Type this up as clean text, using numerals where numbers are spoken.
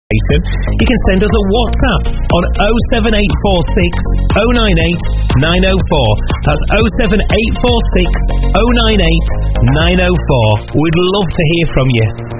You can send us a WhatsApp on 07846 098 904. That's 07846 098 904. We'd love to hear from you.